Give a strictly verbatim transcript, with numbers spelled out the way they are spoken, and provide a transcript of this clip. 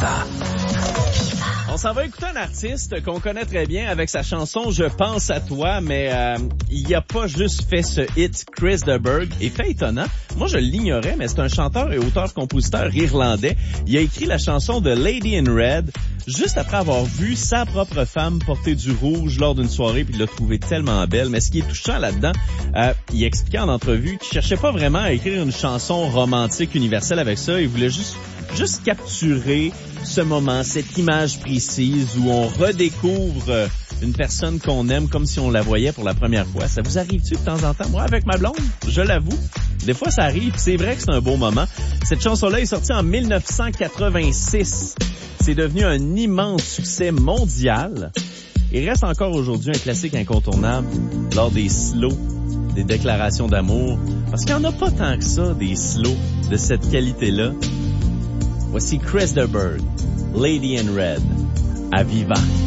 Viva. On s'en va écouter un artiste qu'on connaît très bien avec sa chanson « Je pense à toi », mais euh, il n'y a pas juste fait ce hit Chris de Burgh. Et fait étonnant, moi je l'ignorais, mais c'est un chanteur et auteur-compositeur irlandais. Il a écrit la chanson de Lady in Red juste après avoir vu sa propre femme porter du rouge lors d'une soirée, puis il l'a trouvée tellement belle. Mais ce qui est touchant là-dedans, euh, il expliquait en entrevue qu'il cherchait pas vraiment à écrire une chanson romantique universelle avec ça. Il voulait juste juste capturer ce moment, cette image précise où on redécouvre une personne qu'on aime comme si on la voyait pour la première fois. Ça vous arrive-tu de temps en temps? Moi, avec ma blonde, je l'avoue, des fois ça arrive, c'est vrai que c'est un beau moment. Cette chanson-là est sortie en dix-neuf cent quatre-vingt-six. C'est devenu un immense succès mondial. Il reste encore aujourd'hui un classique incontournable lors des slows, des déclarations d'amour. Parce qu'il n'y en a pas tant que ça, des slows de cette qualité-là. Voici Chris de Burgh, Lady in Red, à Viva.